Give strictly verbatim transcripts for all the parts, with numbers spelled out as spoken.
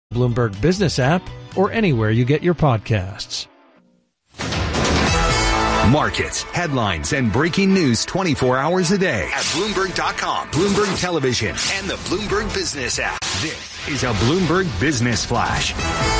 Bloomberg Business app, or anywhere you get your podcasts. Markets, headlines, and breaking news twenty-four hours a day at Bloomberg dot com, Bloomberg Television, and the Bloomberg Business app. This is a Bloomberg Business Flash.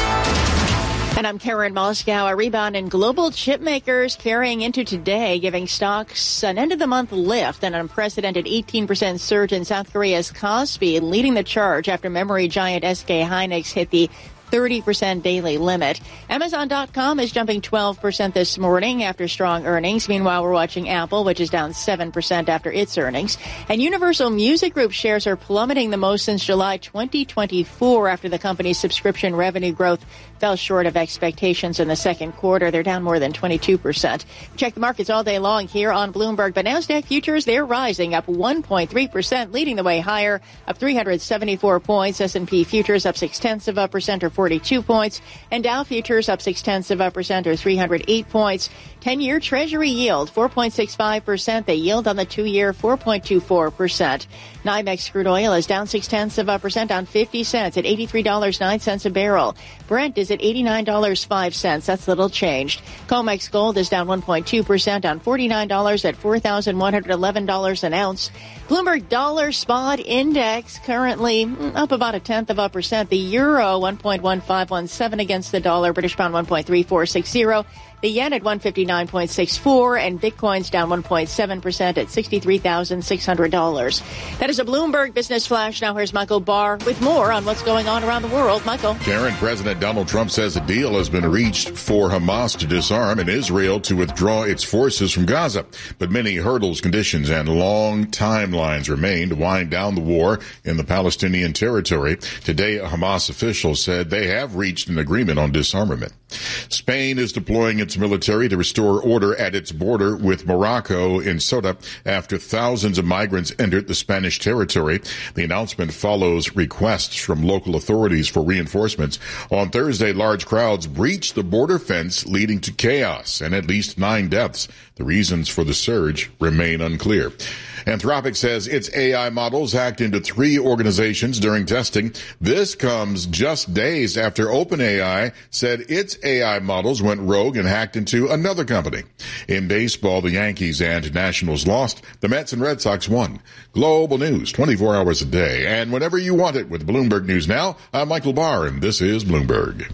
And I'm Karen Moscow. A rebound in global chip makers carrying into today, giving stocks an end-of-the-month lift and an unprecedented eighteen percent surge in South Korea's Kospi, leading the charge after memory giant S K Hynix hit the thirty percent daily limit. Amazon dot com is jumping twelve percent this morning after strong earnings. Meanwhile, we're watching Apple, which is down seven percent after its earnings. And Universal Music Group shares are plummeting the most since July twenty twenty-four after the company's subscription revenue growth fell short of expectations in the second quarter. They're down more than twenty-two percent. Check the markets all day long here on Bloomberg. But NASDAQ futures, they're rising up one point three percent, leading the way higher, up three hundred seventy-four points. S and P futures up six tenths of a percent or forty-two points. And Dow futures up six tenths of a percent or three hundred eight points. ten-year Treasury yield, four point six five percent. The yield on the two-year, four point two four percent. NYMEX crude oil is down six tenths of a percent, down fifty cents at eighty-three dollars and nine cents a barrel. Brent is at eighty-nine dollars and five cents. That's little changed. COMEX gold is down one point two percent, down forty-nine dollars at four thousand one hundred eleven dollars an ounce. Bloomberg Dollar Spot Index currently up about a tenth of a percent. The euro one point one five one seven against the dollar. British pound one point three four six zero. The yen at one fifty-nine point six four, and Bitcoin's down one point seven percent at sixty-three thousand six hundred dollars. That is a Bloomberg Business Flash. Now here's Michael Barr with more on what's going on around the world. Michael. Karen, President Donald Trump says a deal has been reached for Hamas to disarm and Israel to withdraw its forces from Gaza. But many hurdles, conditions, and long timelines remain to wind down the war in the Palestinian territory. Today, Hamas officials said they have reached an agreement on disarmament. Spain is deploying its military to restore order at its border with Morocco in Ceuta after thousands of migrants entered the Spanish territory. The announcement follows requests from local authorities for reinforcements. On Thursday, large crowds breached the border fence, leading to chaos and at least nine deaths. The reasons for the surge remain unclear. Anthropic says its A I models hacked into three organizations during testing. This comes just days after OpenAI said its A I models went rogue and hacked into another company. In baseball, the Yankees and Nationals lost. The Mets and Red Sox won. Global news, twenty-four hours a day, and whenever you want it with Bloomberg News Now. I'm Michael Barr, and this is Bloomberg.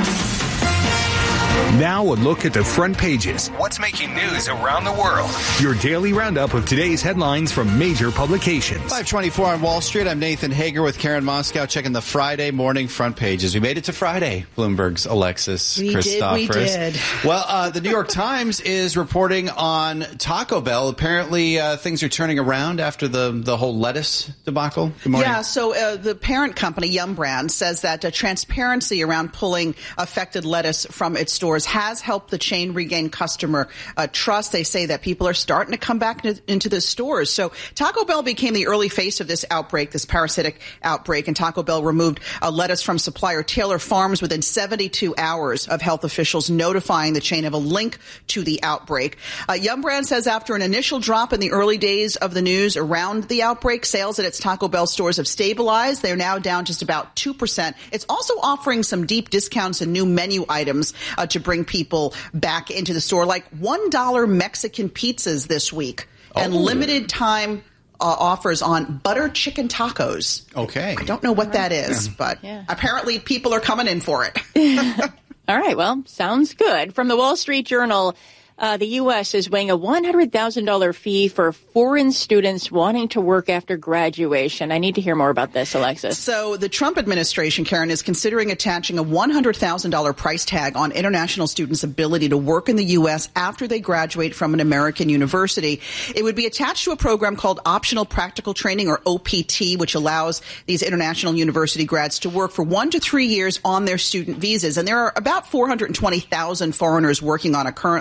Now a look at the front pages. What's making news around the world? Your daily roundup of today's headlines from major publications. five twenty-four on Wall Street. I'm Nathan Hager with Karen Moscow checking the Friday morning front pages. We made it to Friday. Bloomberg's Alexis we Christophers. Did, we did. Well, uh, the New York Times is reporting on Taco Bell. Apparently, uh, things are turning around after the, the whole lettuce debacle. Good morning. Yeah, so uh, the parent company, Yum Brands, says that uh, transparency around pulling affected lettuce from its stores has helped the chain regain customer uh, trust. They say that people are starting to come back into, into the stores. So Taco Bell became the early face of this outbreak, this parasitic outbreak, and Taco Bell removed uh, lettuce from supplier Taylor Farms within seventy-two hours of health officials notifying the chain of a link to the outbreak. Uh, Yum Brand says after an initial drop in the early days of the news around the outbreak, sales at its Taco Bell stores have stabilized. They're now down just about two percent. It's also offering some deep discounts and new menu items uh, to bring people back into the store, like one dollar Mexican pizzas this week and oh. limited time uh, offers on butter chicken tacos. Okay. I don't know what that is, yeah. but yeah. apparently people are coming in for it. All right. Well, sounds good. From the Wall Street Journal, Uh, the U S is weighing a one hundred thousand dollars fee for foreign students wanting to work after graduation. I need to hear more about this, Alexis. So the Trump administration, Karen, is considering attaching a one hundred thousand dollars price tag on international students' ability to work in the U S after they graduate from an American university. It would be attached to a program called Optional Practical Training, or O P T, which allows these international university grads to work for one to three years on their student visas. And there are about four hundred twenty thousand foreigners working on it currently.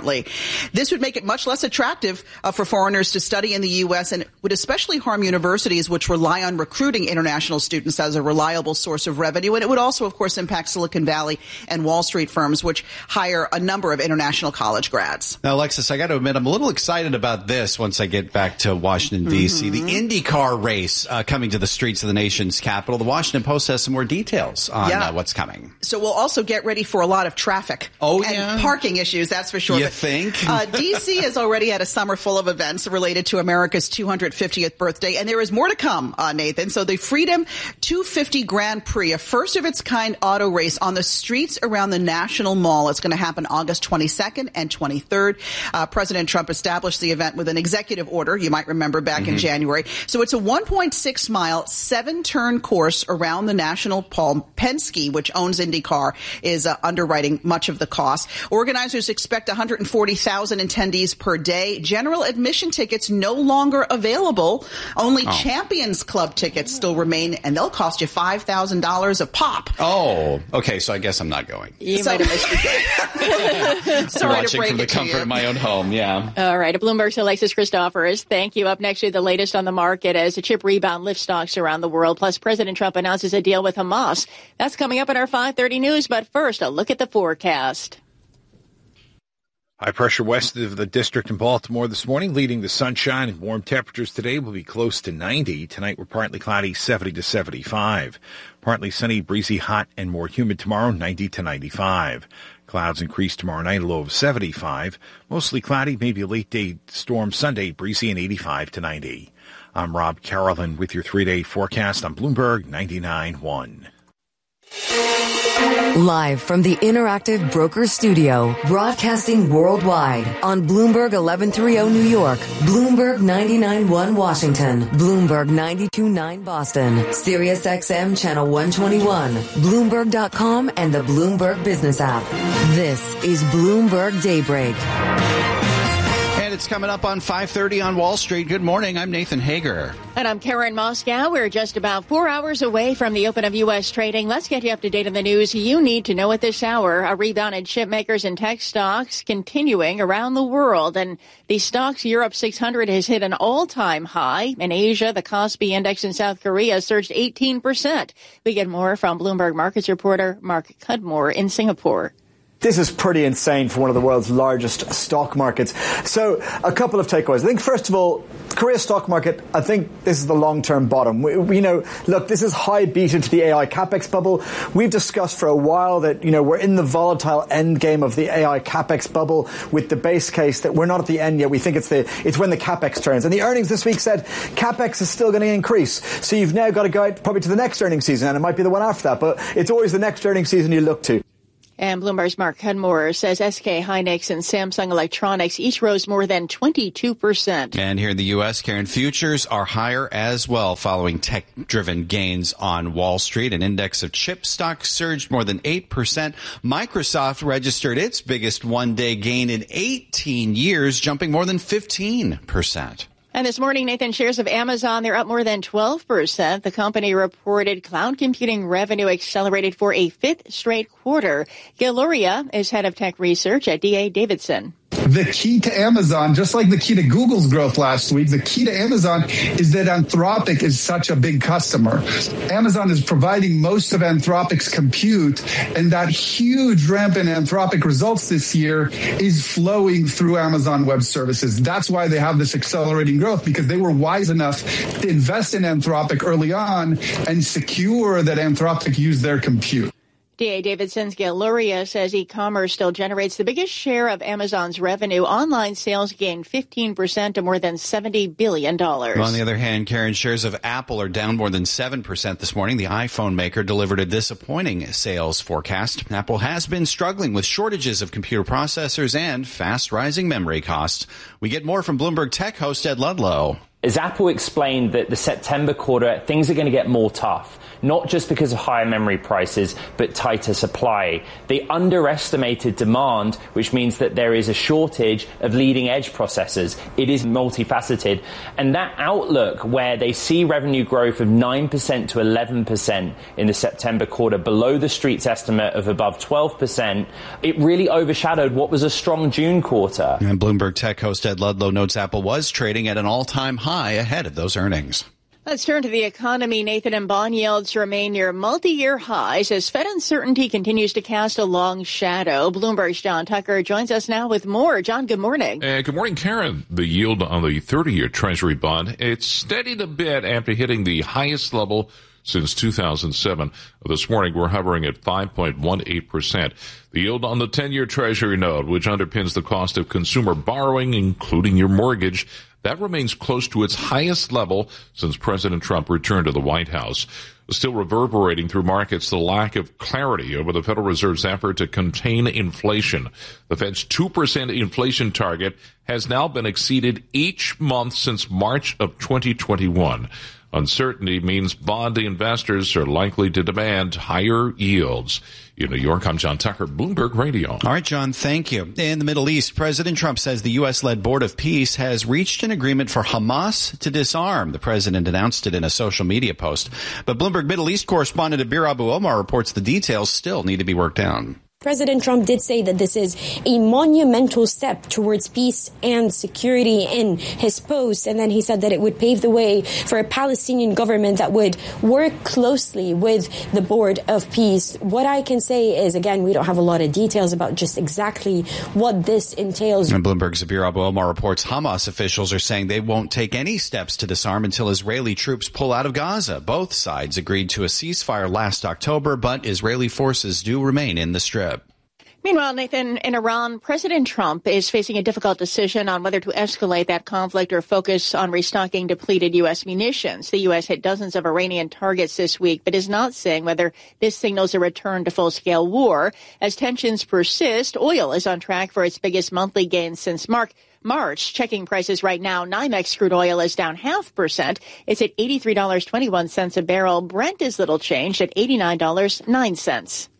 This would make it much less attractive uh, for foreigners to study in the U S and would especially harm universities which rely on recruiting international students as a reliable source of revenue. And it would also, of course, impact Silicon Valley and Wall Street firms, which hire a number of international college grads. Now, Alexis, I got to admit, I'm a little excited about this once I get back to Washington, D C Mm-hmm. The IndyCar race uh, coming to the streets of the nation's capital. The Washington Post has some more details on yeah. uh, what's coming. So we'll also get ready for a lot of traffic oh, and yeah? parking issues, that's for sure. You but, think? uh, D C has already had a summer full of events related to America's two hundred fiftieth birthday, and there is more to come, uh, Nathan. So the Freedom two fifty Grand Prix, a first-of-its-kind auto race on the streets around the National Mall. It's going to happen August twenty-second and twenty-third. Uh, President Trump established the event with an executive order, you might remember, back mm-hmm. in January. So it's a one point six mile, seven-turn course around the National Mall. Penske, which owns IndyCar, is uh, underwriting much of the cost. Organizers expect one hundred forty thousand attendees per day. General admission tickets no longer available. Only oh. Champions Club tickets still remain, and they'll cost you five thousand dollars a pop. Oh, okay. So I guess I'm not going. You so, might have missed it. Sorry watching to break from the it to comfort you. of my own home. Yeah. All right. At Bloomberg's Alexis Christophers, thank you. Up next to the latest on the market as a chip rebound lifts stocks around the world. Plus, President Trump announces a deal with Hamas. That's coming up in our five thirty news. But first, a look at the forecast. High pressure west of the district in Baltimore this morning, leading to sunshine and warm temperatures today will be close to ninety. Tonight we're partly cloudy, seventy to seventy-five. Partly sunny, breezy, hot, and more humid tomorrow, ninety to ninety-five. Clouds increase tomorrow night, a low of seventy-five. Mostly cloudy, maybe a late day storm Sunday, breezy and eighty-five to ninety. I'm Rob Carolyn with your three-day forecast on Bloomberg ninety-nine point one. Live from the Interactive Brokers Studio, broadcasting worldwide on Bloomberg eleven thirty New York, Bloomberg ninety-nine point one Washington, Bloomberg ninety-two point nine Boston, Sirius X M Channel one twenty-one, Bloomberg dot com, and the Bloomberg Business app. This is Bloomberg Daybreak. And it's coming up on five thirty on Wall Street. Good morning. I'm Nathan Hager. And I'm Karen Moscow. We're just about four hours away from the open of U S trading. Let's get you up to date on the news you need to know at this hour. A rebound in chip makers and tech stocks continuing around the world. And the stocks Europe six hundred has hit an all-time high. In Asia, the Kospi index in South Korea surged eighteen percent. We get more from Bloomberg Markets reporter Mark Cudmore in Singapore. This is pretty insane for one of the world's largest stock markets. So a couple of takeaways. I think, first of all, Korea stock market, I think this is the long-term bottom. We, we, you know, look, this is high beta to the A I capex bubble. We've discussed for a while that, you know, we're in the volatile end game of the A I capex bubble with the base case that we're not at the end yet. We think it's the it's when the capex turns. And the earnings this week said capex is still going to increase. So you've now got to go out probably to the next earnings season, and it might be the one after that. But it's always the next earnings season you look to. And Bloomberg's Mark Cudmore says S K Hynix and Samsung Electronics each rose more than twenty-two percent. And here in the U S, Karen, futures are higher as well following tech-driven gains on Wall Street. An index of chip stocks surged more than eight percent. Microsoft registered its biggest one-day gain in eighteen years, jumping more than fifteen percent. And this morning, Nathan, shares of Amazon, they're up more than twelve percent. The company reported cloud computing revenue accelerated for a fifth straight quarter. Gil Luria is head of tech research at D A Davidson. The key to Amazon, just like the key to Google's growth last week, the key to Amazon is that Anthropic is such a big customer. Amazon is providing most of Anthropic's compute, and that huge ramp in Anthropic results this year is flowing through Amazon Web Services. That's why they have this accelerating growth, because they were wise enough to invest in Anthropic early on and secure that Anthropic used their compute. D A Davidson's Gil Luria says e-commerce still generates the biggest share of Amazon's revenue. Online sales gained fifteen percent to more than seventy billion dollars. Well, on the other hand, Karen, shares of Apple are down more than seven percent this morning. The iPhone maker delivered a disappointing sales forecast. Apple has been struggling with shortages of computer processors and fast rising memory costs. We get more from Bloomberg Tech host Ed Ludlow. As Apple explained that the September quarter, things are going to get more tough, not just because of higher memory prices, but tighter supply. They underestimated demand, which means that there is a shortage of leading-edge processors. It is multifaceted. And that outlook, where they see revenue growth of nine percent to eleven percent in the September quarter, below the Street's estimate of above twelve percent, it really overshadowed what was a strong June quarter. And Bloomberg Tech host Ed Ludlow notes Apple was trading at an all-time high ahead of those earnings. Let's turn to the economy, Nathan, and bond yields remain near multi-year highs as Fed uncertainty continues to cast a long shadow. Bloomberg's John Tucker joins us now with more. John, good morning. Uh, good morning, Karen. The yield on the thirty-year Treasury bond, it's steadied a bit after hitting the highest level since two thousand seven. This morning, we're hovering at five point one eight percent. The yield on the ten-year Treasury note, which underpins the cost of consumer borrowing, including your mortgage, that remains close to its highest level since President Trump returned to the White House. Still reverberating through markets, the lack of clarity over the Federal Reserve's effort to contain inflation. The Fed's two percent inflation target has now been exceeded each month since March of twenty twenty-one. Uncertainty means bond investors are likely to demand higher yields. In New York, I'm John Tucker, Bloomberg Radio. All right, John, thank you. In the Middle East, President Trump says the U S-led Board of Peace has reached an agreement for Hamas to disarm. The president announced it in a social media post. But Bloomberg Middle East correspondent Abir Abu Omar reports the details still need to be worked out. President Trump did say that this is a monumental step towards peace and security in his post. And then he said that it would pave the way for a Palestinian government that would work closely with the Board of Peace. What I can say is, again, we don't have a lot of details about just exactly what this entails. And Bloomberg's Abir Abu Omar reports Hamas officials are saying they won't take any steps to disarm until Israeli troops pull out of Gaza. Both sides agreed to a ceasefire last October, but Israeli forces do remain in the Strip. Meanwhile, Nathan, in Iran, President Trump is facing a difficult decision on whether to escalate that conflict or focus on restocking depleted U S munitions. The U S hit dozens of Iranian targets this week, but is not saying whether this signals a return to full-scale war. As tensions persist, oil is on track for its biggest monthly gain since March. March, checking prices right now, NYMEX crude oil is down half percent. It's at eighty-three dollars and twenty-one cents a barrel. Brent is little changed at eighty-nine dollars and nine cents.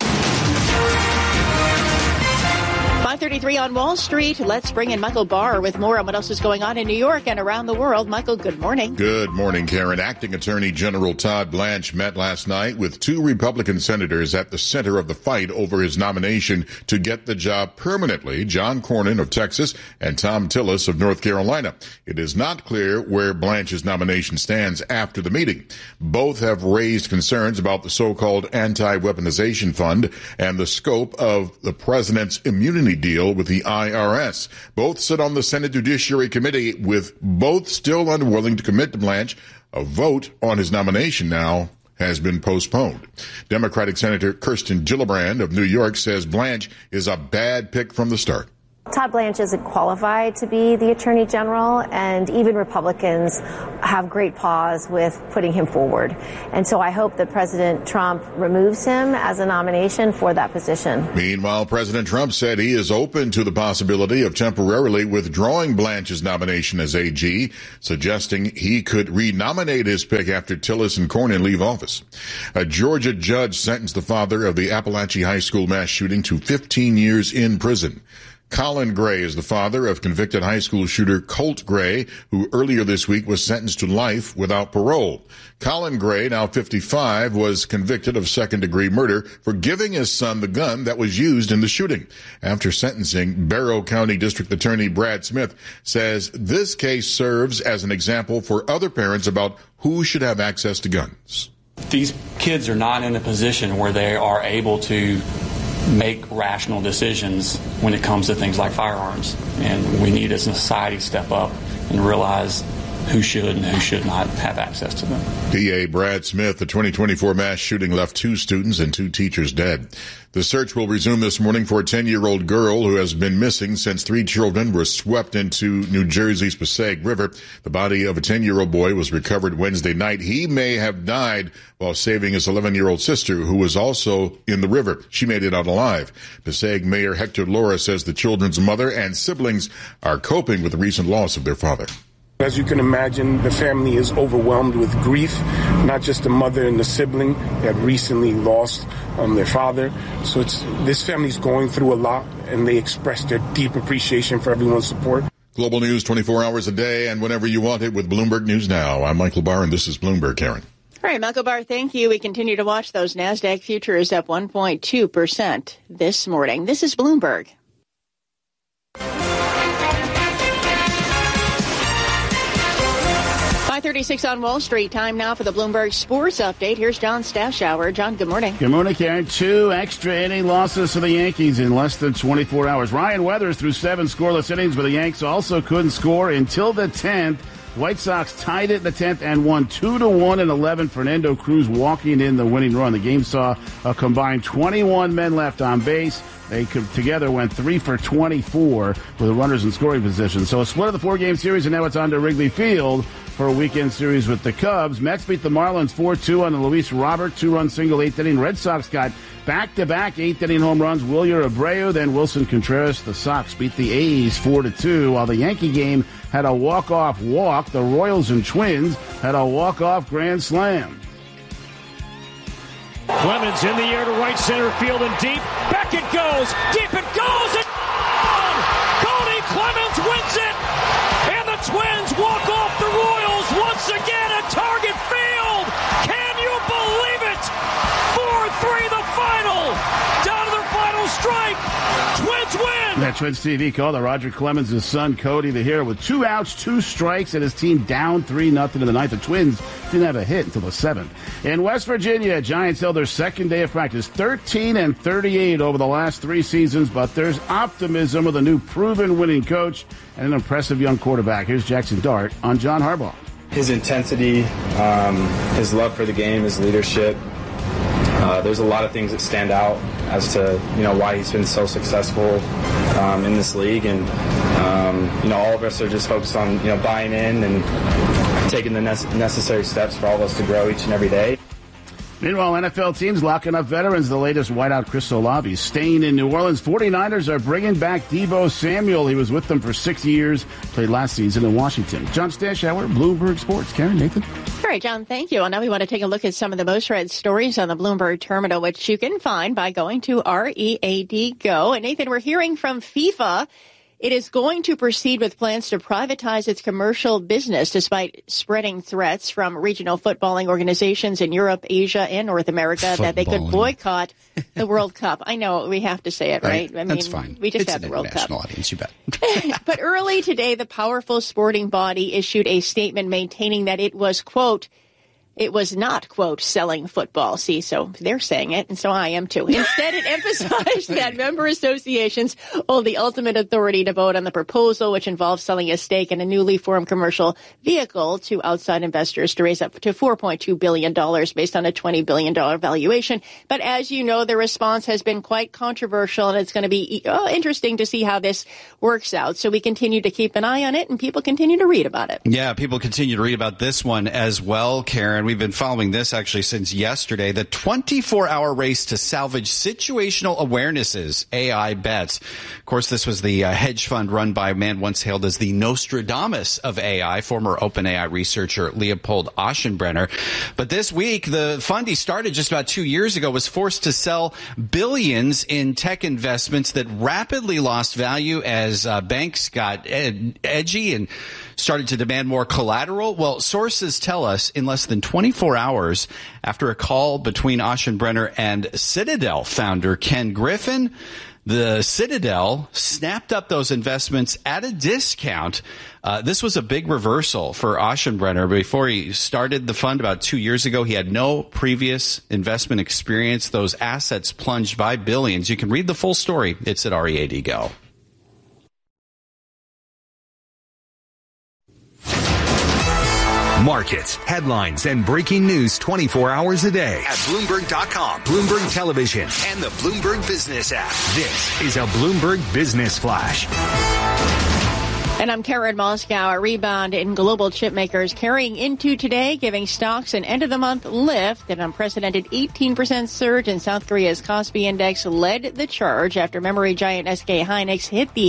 five thirty-three on Wall Street. Let's bring in Michael Barr with more on what else is going on in New York and around the world. Michael, good morning. Good morning, Karen. Acting Attorney General Todd Blanche met last night with two Republican senators at the center of the fight over his nomination to get the job permanently, John Cornyn of Texas and Thom Tillis of North Carolina. It is not clear where Blanche's nomination stands after the meeting. Both have raised concerns about the so-called anti-weaponization fund and the scope of the president's immunity deal with the I R S. Both sit on the Senate Judiciary Committee, with both still unwilling to commit to Blanche. A vote on his nomination now has been postponed. Democratic Senator Kirsten Gillibrand of New York says Blanche is a bad pick from the start. Todd Blanche isn't qualified to be the Attorney General, and even Republicans have great pause with putting him forward. And so I hope that President Trump removes him as a nomination for that position. Meanwhile, President Trump said he is open to the possibility of temporarily withdrawing Blanche's nomination as A G, suggesting he could renominate his pick after Tillis and Cornyn leave office. A Georgia judge sentenced the father of the Appalachia High School mass shooting to fifteen years in prison. Colin Gray is the father of convicted high school shooter Colt Gray, who earlier this week was sentenced to life without parole. Colin Gray, now fifty-five, was convicted of second-degree murder for giving his son the gun that was used in the shooting. After sentencing, Barrow County District Attorney Brad Smith says this case serves as an example for other parents about who should have access to guns. These kids are not in a position where they are able to make rational decisions when it comes to things like firearms. And we need as a society to step up and realize who should and who should not have access to them. D A Brad Smith, the twenty twenty-four mass shooting left two students and two teachers dead. The search will resume this morning for a ten-year-old girl who has been missing since three children were swept into New Jersey's Passaic River. The body of a ten-year-old boy was recovered Wednesday night. He may have died while saving his eleven-year-old sister, who was also in the river. She made it out alive. Passaic Mayor Hector Lora says the children's mother and siblings are coping with the recent loss of their father. As you can imagine, the family is overwhelmed with grief, not just the mother and the sibling that recently lost um, their father. So it's this family's going through a lot, and they express their deep appreciation for everyone's support. Global news twenty-four hours a day and whenever you want it with Bloomberg News Now. I'm Michael Barr, and this is Bloomberg, Karen. All right, Michael Barr, thank you. We continue to watch those NASDAQ futures up one point two percent this morning. This is Bloomberg. five thirty-six on Wall Street. Time now for the Bloomberg Sports Update. Here's John Stashower. John, good morning. Good morning, Karen. Two extra inning losses for the Yankees in less than twenty-four hours. Ryan Weathers threw seven scoreless innings, but the Yanks also couldn't score until the tenth. White Sox tied it in the tenth and won two to one in eleven. Fernando Cruz walking in the winning run. The game saw a combined twenty-one men left on base. They could, together went three for twenty-four with the runners in scoring position. So a split of the four-game series, and now it's on to Wrigley Field for a weekend series with the Cubs. Mets beat the Marlins four two on the Luis Robert two-run single eighth inning. Red Sox got back-to-back eighth-inning home runs. Wilyer Abreu, then Wilson Contreras. The Sox beat the A's four to two, while the Yankee game had a walk-off walk. The Royals and Twins had a walk-off grand slam. Clemens in the air to right center field and deep. Back it goes. Deep it goes. And Cody Clemens wins it. And the Twins walk off the Royals once again at Target Field. Can you believe it? four three the final. Down to the final strike. Twins win. That Twins T V call to Roger Clemens' son, Cody, the hero, with two outs, two strikes, and his team down three nothing in the ninth. The Twins didn't have a hit until the seventh. In West Virginia, Giants held their second day of practice, thirteen and thirty-eight over the last three seasons, but there's optimism with a new proven winning coach and an impressive young quarterback. Here's Jackson Dart on John Harbaugh. His intensity, um, his love for the game, his leadership. Uh, there's a lot of things that stand out as to, you know, why he's been so successful um, in this league. And, um, you know, all of us are just focused on, you know, buying in and taking the ne- necessary steps for all of us to grow each and every day. Meanwhile, N F L teams locking up veterans. The latest wideout, Chris Olave, staying in New Orleans. forty-niners are bringing back Deebo Samuel. He was with them for six years, played last season in Washington. John Stashower, Bloomberg Sports. Karen, Nathan. All right, John, thank you. And now we want to take a look at some of the most read stories on the Bloomberg Terminal, which you can find by going to R E A D Go. And Nathan, we're hearing from FIFA. It is going to proceed with plans to privatize its commercial business despite spreading threats from regional footballing organizations in Europe, Asia, and North America that they could boycott the World Cup. I know we have to say it, right? right? I mean, That's fine. We just it's had the World Cup. It's an international audience, you bet. But early today, the powerful sporting body issued a statement maintaining that it was, quote, it was not, quote, selling football. See, so they're saying it, and so I am too. Instead, it emphasized that member associations hold the ultimate authority to vote on the proposal, which involves selling a stake in a newly formed commercial vehicle to outside investors to raise up to four point two billion dollars based on a twenty billion dollars valuation. But as you know, the response has been quite controversial, and it's going to be oh, interesting to see how this works out. So we continue to keep an eye on it, and people continue to read about it. Yeah, people continue to read about this one as well, Karen. We've been following this actually since yesterday. The twenty-four hour race to salvage situational awarenesses, A I bets. Of course, this was the uh, hedge fund run by a man once hailed as the Nostradamus of A I, former OpenAI researcher Leopold Aschenbrenner. But this week, the fund he started just about two years ago was forced to sell billions in tech investments that rapidly lost value as uh, banks got ed- edgy and started to demand more collateral. Well, sources tell us in less than twenty-four hours after a call between Aschenbrenner and Citadel founder Ken Griffin, the Citadel snapped up those investments at a discount. Uh, this was a big reversal for Aschenbrenner. Before he started the fund about two years ago, he had no previous investment experience. Those assets plunged by billions. You can read the full story. It's at R E A D Go. Markets, headlines, and breaking news twenty-four hours a day at Bloomberg dot com, Bloomberg Television, and the Bloomberg Business app. This is a Bloomberg Business Flash. And I'm Karen Moscow. A rebound in global chip makers carrying into today, giving stocks an end-of-the-month lift. An unprecedented eighteen percent surge in South Korea's Kospi Index led the charge after memory giant S K Hynix hit the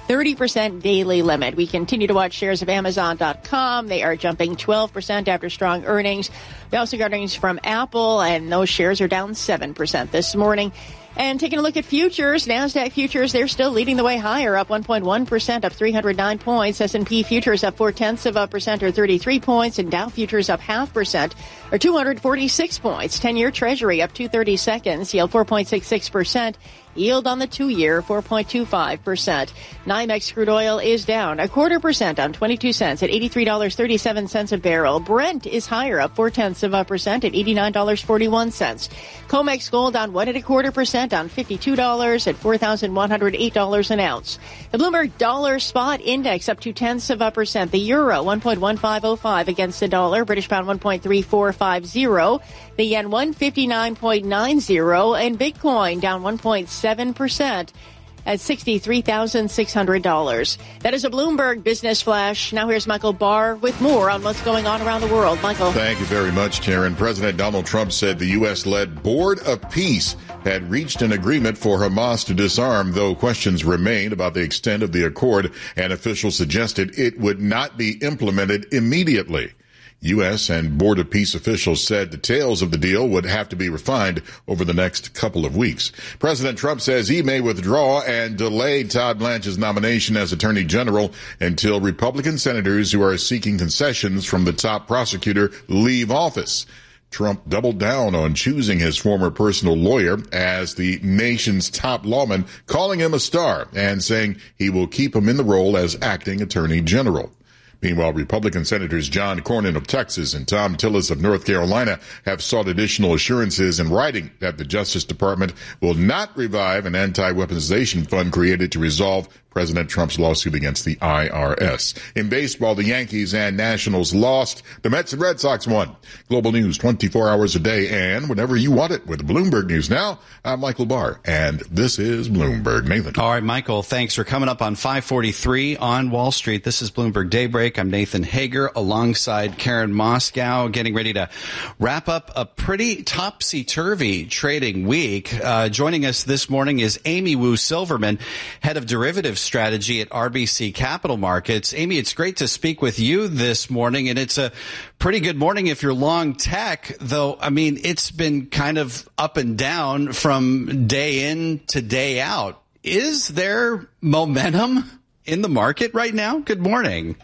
thirty percent daily limit. We continue to watch shares of Amazon dot com. They are jumping twelve percent after strong earnings. We also got earnings from Apple, and those shares are down seven percent this morning. And taking a look at futures, NASDAQ futures, they're still leading the way higher, up one point one percent, up three hundred nine points. S and P futures up four-tenths of a percent, or thirty-three points. And Dow futures up half percent, or two hundred forty-six points. ten-year Treasury up two thirty-seconds, yield four point six six percent. Yield on the two-year, four point two five percent. NYMEX crude oil is down a quarter percent on twenty-two cents at eighty-three dollars and thirty-seven cents a barrel. Brent is higher, up four-tenths of a percent at eighty-nine dollars and forty-one cents. COMEX gold down one and a quarter percent on fifty-two dollars at four thousand one hundred eight dollars an ounce. The Bloomberg Dollar Spot Index up two-tenths of a percent. The euro, one point one five oh five against the dollar. British pound, one point three four five zero. The yen, one fifty-nine point nine zero. And Bitcoin down one point seven percent at sixty-three thousand six hundred dollars. That is a Bloomberg Business Flash. Now here's Michael Barr with more on what's going on around the world. Michael. Thank you very much, Karen. President Donald Trump said the U S-led Board of Peace had reached an agreement for Hamas to disarm, though questions remained about the extent of the accord, and officials suggested it would not be implemented immediately. U S and Board of Peace officials said details of the deal would have to be refined over the next couple of weeks. President Trump says he may withdraw and delay Todd Blanche's nomination as Attorney General until Republican senators who are seeking concessions from the top prosecutor leave office. Trump doubled down on choosing his former personal lawyer as the nation's top lawman, calling him a star and saying he will keep him in the role as acting Attorney General. Meanwhile, Republican Senators John Cornyn of Texas and Tom Tillis of North Carolina have sought additional assurances in writing that the Justice Department will not revive an anti-weaponization fund created to resolve President Trump's lawsuit against the I R S. In baseball, the Yankees and Nationals lost. The Mets and Red Sox won. Global news twenty-four hours a day and whenever you want it with Bloomberg News Now. I'm Michael Barr, and this is Bloomberg. Nathan. All right, Michael, thanks for coming up on five forty-three on Wall Street. This is Bloomberg Daybreak. I'm Nathan Hager alongside Karen Moscow, getting ready to wrap up a pretty topsy-turvy trading week. Uh, joining us this morning is Amy Wu Silverman, head of derivatives strategy at R B C Capital Markets. Amy, it's great to speak with you this morning, and it's a pretty good morning if you're long tech, though, I mean, it's been kind of up and down from day in to day out. Is there momentum in the market right now? Good morning.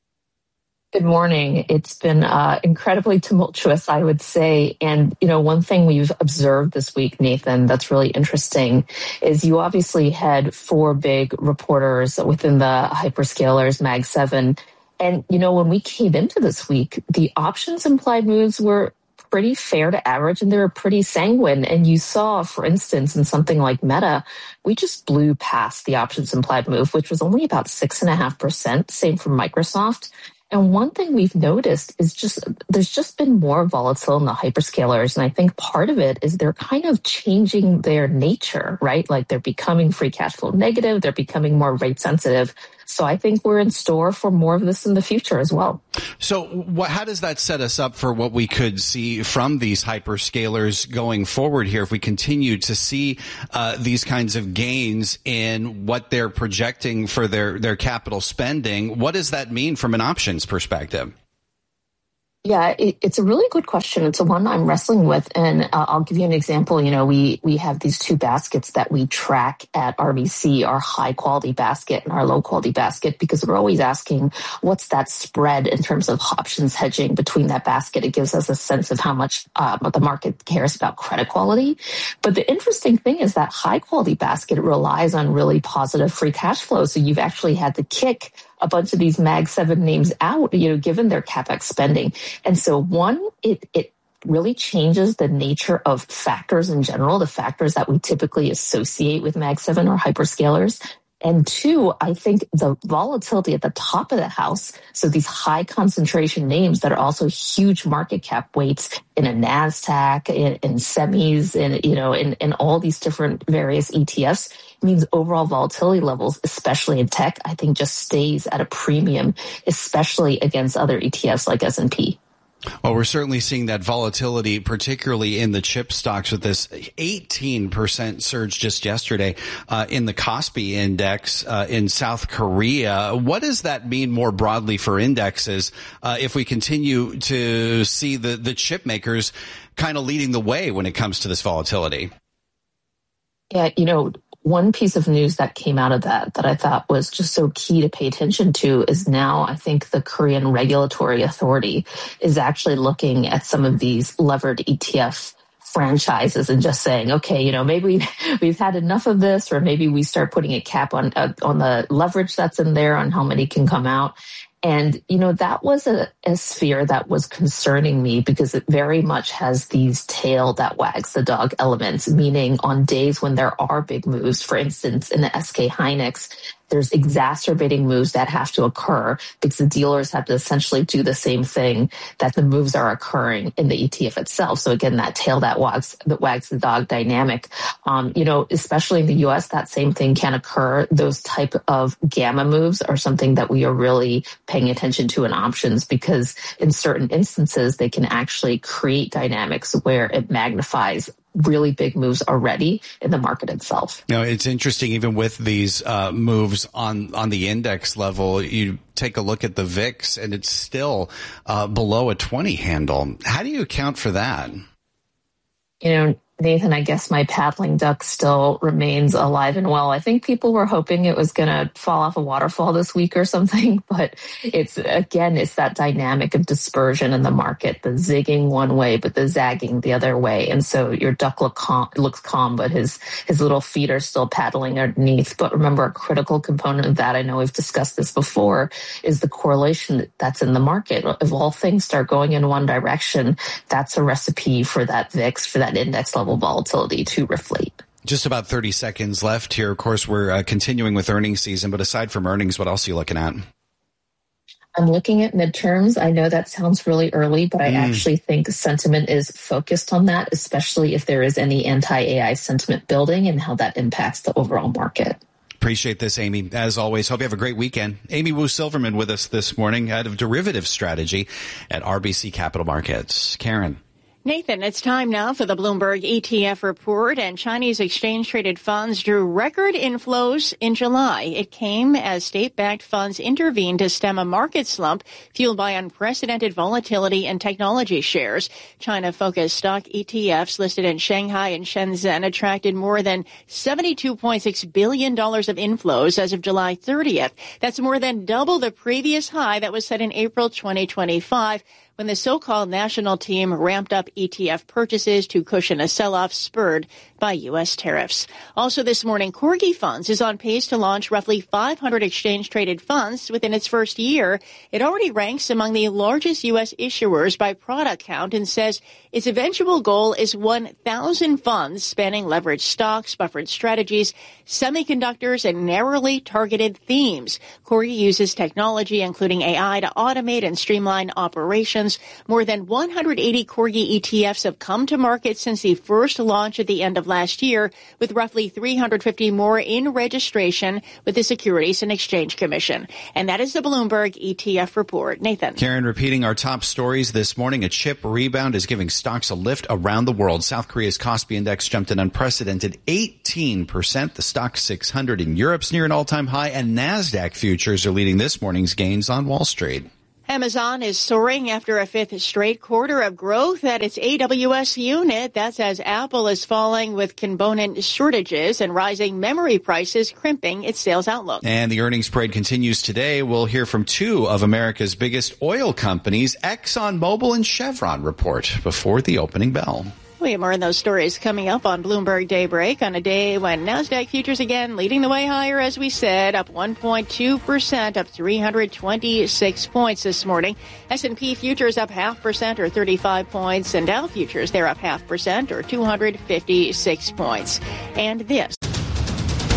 Good morning. It's been uh, incredibly tumultuous, I would say. And, you know, one thing we've observed this week, Nathan, that's really interesting is you obviously had four big reporters within the hyperscalers, Mag seven. And, you know, when we came into this week, the options implied moves were pretty fair to average and they were pretty sanguine. And you saw, for instance, in something like Meta, we just blew past the options implied move, which was only about six and a half percent. Same for Microsoft. And one thing we've noticed is just there's just been more volatility in the hyperscalers. And I think part of it is they're kind of changing their nature, right? Like they're becoming free cash flow negative. They're becoming more rate sensitive. So I think we're in store for more of this in the future as well. So what, how does that set us up for what we could see from these hyperscalers going forward here if we continue to see uh, these kinds of gains in what they're projecting for their, their capital spending? What does that mean from an options perspective? Yeah, it, it's a really good question. It's a one I'm wrestling with. And uh, I'll give you an example. You know, we we have these two baskets that we track at R B C, our high quality basket and our low quality basket, because we're always asking what's that spread in terms of options hedging between that basket. It gives us a sense of how much uh, the market cares about credit quality. But the interesting thing is that high quality basket relies on really positive free cash flow. So you've actually had to kick a bunch of these Mag seven names out, you know, given their CapEx spending. And so one, it, it really changes the nature of factors in general, the factors that we typically associate with Mag seven or hyperscalers. And two, I think the volatility at the top of the house, so these high concentration names that are also huge market cap weights in a NASDAQ, in, in semis, and, you know, in, in all these different various E T Fs, means overall volatility levels, especially in tech, I think just stays at a premium, especially against other E T Fs like S and P. Well, we're certainly seeing that volatility, particularly in the chip stocks, with this eighteen percent surge just yesterday uh, in the Kospi index uh, in South Korea. What does that mean more broadly for indexes uh, if we continue to see the, the chip makers kind of leading the way when it comes to this volatility? Yeah, you know, one piece of news that came out of that that I thought was just so key to pay attention to is now I think the Korean Regulatory Authority is actually looking at some of these levered E T F franchises and just saying, okay, you know, maybe we've had enough of this, or maybe we start putting a cap on uh, on the leverage that's in there on how many can come out. And, you know, that was a, a sphere that was concerning me because it very much has these tail that wags the dog elements, meaning on days when there are big moves, for instance, in the S K Hynix, there's exacerbating moves that have to occur because the dealers have to essentially do the same thing that the moves are occurring in the E T F itself. So again, that tail that wags, that wags the dog dynamic, um, you know, especially in the U S, that same thing can occur. Those type of gamma moves are something that we are really paying attention to in options because in certain instances, they can actually create dynamics where it magnifies really big moves already in the market itself. You know, it's interesting, even with these uh, moves on, on the index level, you take a look at the V I X and it's still uh, below a twenty handle. How do you account for that? You know, Nathan, I guess my paddling duck still remains alive and well. I think people were hoping it was going to fall off a waterfall this week or something, but it's, again, it's that dynamic of dispersion in the market, the zigging one way, but the zagging the other way. And so your duck look calm, looks calm, but his, his little feet are still paddling underneath. But remember, a critical component of that, I know we've discussed this before, is the correlation that's in the market. If all things start going in one direction, that's a recipe for that V I X, for that index level volatility to reflate. Just about thirty seconds left here. Of course, we're uh, continuing with earnings season, but aside from earnings, what else are you looking at? I'm looking at midterms. I know that sounds really early, but I mm. actually think sentiment is focused on that, especially if there is any anti-A I sentiment building and how that impacts the overall market. Appreciate this, Amy. As always, hope you have a great weekend. Amy Wu Silverman with us this morning, head of derivative strategy at R B C Capital Markets. Karen. Nathan, it's time now for the Bloomberg E T F report, and Chinese exchange-traded funds drew record inflows in July. It came as state-backed funds intervened to stem a market slump fueled by unprecedented volatility in technology shares. China-focused stock E T Fs listed in Shanghai and Shenzhen attracted more than seventy-two point six billion dollars of inflows as of July thirtieth. That's more than double the previous high that was set in April twenty twenty-five. When the so-called national team ramped up E T F purchases to cushion a sell-off spurred by U S tariffs. Also this morning, Corgi Funds is on pace to launch roughly five hundred exchange-traded funds within its first year. It already ranks among the largest U S issuers by product count and says its eventual goal is one thousand funds spanning leveraged stocks, buffered strategies, semiconductors, and narrowly targeted themes. Corgi uses technology, including A I, to automate and streamline operations. More than one hundred eighty Corgi E T Fs have come to market since the first launch at the end of last year, with roughly three hundred fifty more in registration with the Securities and Exchange Commission. And that is the Bloomberg E T F report. Nathan. Karen, repeating our top stories this morning, a chip rebound is giving stocks a lift around the world. South Korea's Kospi index jumped an unprecedented eighteen percent. The stock six hundred in Europe's near an all-time high, and NASDAQ futures are leading this morning's gains on Wall Street. Amazon is soaring after a fifth straight quarter of growth at its A W S unit. That's as Apple is falling with component shortages and rising memory prices crimping its sales outlook. And the earnings parade continues today. We'll hear from two of America's biggest oil companies, ExxonMobil and Chevron, report before the opening bell. We have more on those stories coming up on Bloomberg Daybreak on a day when NASDAQ futures again leading the way higher, as we said, up one point two percent, up three hundred twenty-six points this morning. S and P futures up half percent or thirty-five points, and Dow futures, they're up half percent or two hundred fifty-six points. And this.